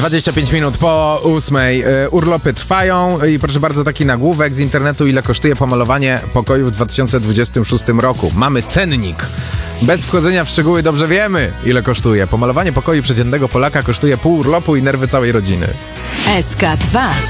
25 minut po 8. Urlopy trwają i proszę bardzo, taki nagłówek z internetu: ile kosztuje pomalowanie pokoju w 2026 roku. Mamy cennik. Bez wchodzenia w szczegóły dobrze wiemy, ile kosztuje. Pomalowanie pokoju przeciętnego Polaka kosztuje pół urlopu i nerwy całej rodziny. SK2